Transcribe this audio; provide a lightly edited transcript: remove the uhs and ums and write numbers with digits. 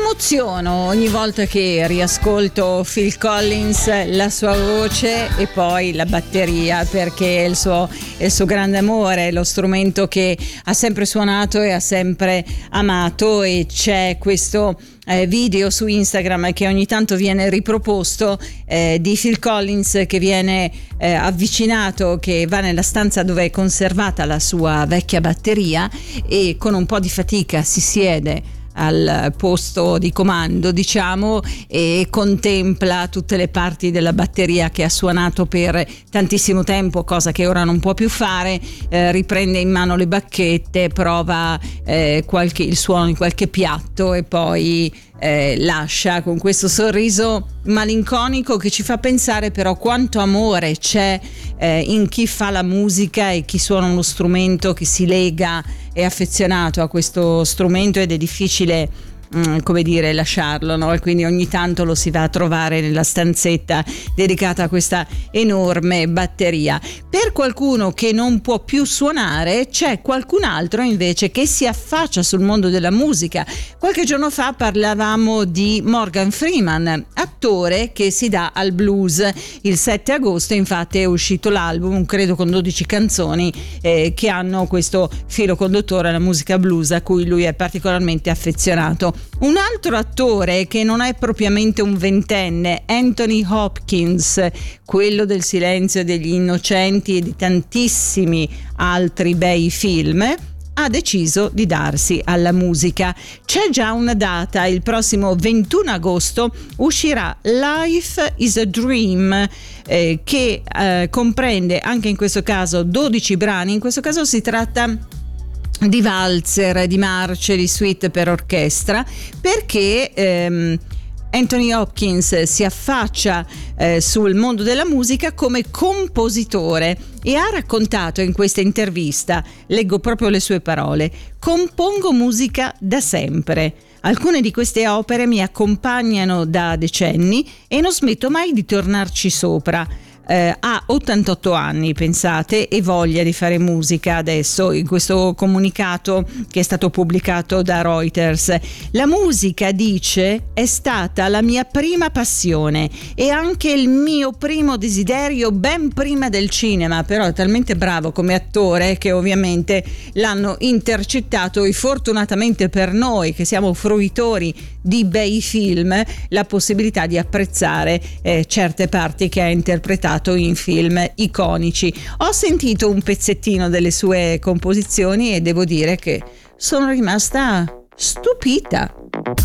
emoziono ogni volta che riascolto Phil Collins, la sua voce e poi la batteria, perché è il suo grande amore, lo strumento che ha sempre suonato e ha sempre amato. E c'è questo video su Instagram che ogni tanto viene riproposto di Phil Collins che viene avvicinato, che va nella stanza dove è conservata la sua vecchia batteria e con un po' di fatica si siede al posto di comando, diciamo, e contempla tutte le parti della batteria che ha suonato per tantissimo tempo, cosa che ora non può più fare. Riprende in mano le bacchette, prova il suono di qualche piatto e poi lascia con questo sorriso malinconico che ci fa pensare però quanto amore c'è in chi fa la musica e chi suona uno strumento, chi si lega, è affezionato a questo strumento ed è difficile come dire lasciarlo, no? E quindi ogni tanto lo si va a trovare nella stanzetta dedicata a questa enorme batteria. Per qualcuno che non può più suonare c'è qualcun altro invece che si affaccia sul mondo della musica. Qualche giorno fa parlavamo di Morgan Freeman, attore che si dà al blues. Il 7 agosto infatti è uscito l'album, credo con 12 canzoni che hanno questo filo conduttore, la musica blues, a cui lui è particolarmente affezionato. Un altro attore che non è propriamente un ventenne, Anthony Hopkins, quello del Silenzio degli Innocenti e di tantissimi altri bei film, ha deciso di darsi alla musica. C'è già una data, il prossimo 21 agosto uscirà Life is a Dream, che comprende anche in questo caso 12 brani. In questo caso si tratta di valzer, di marce, di suite per orchestra, perché Anthony Hopkins si affaccia sul mondo della musica come compositore e ha raccontato in questa intervista, leggo proprio le sue parole: compongo musica da sempre. Alcune di queste opere mi accompagnano da decenni e non smetto mai di tornarci sopra. Ha 88 anni, pensate, e voglia di fare musica adesso. In questo comunicato che è stato pubblicato da Reuters, la musica, dice, è stata la mia prima passione e anche il mio primo desiderio ben prima del cinema. Però è talmente bravo come attore che ovviamente l'hanno intercettato, e fortunatamente per noi che siamo fruitori di bei film, la possibilità di apprezzare certe parti che ha interpretato in film iconici. Ho sentito un pezzettino delle sue composizioni e devo dire che sono rimasta stupita.